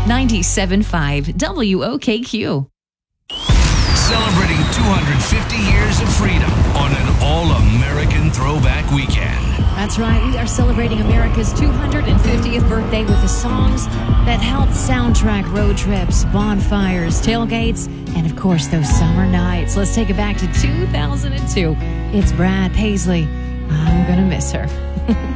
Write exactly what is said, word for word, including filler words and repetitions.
ninety-seven point five W O K Q. Celebrating two hundred fifty years of freedom on an all-American throwback weekend. That's right. We are celebrating America's two hundred fiftieth birthday with the songs that helped soundtrack road trips, bonfires, tailgates, and of course those summer nights. Let's take it back to two thousand two. It's Brad Paisley. I'm gonna miss her.